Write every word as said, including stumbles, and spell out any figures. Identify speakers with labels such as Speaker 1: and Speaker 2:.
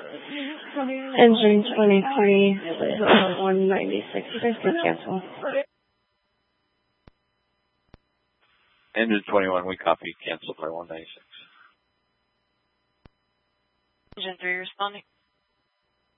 Speaker 1: Engine twenty-three, one ninety-six, please cancel.
Speaker 2: Engine twenty-one, we copy, cancel by one ninety-six.
Speaker 3: Engine three responding.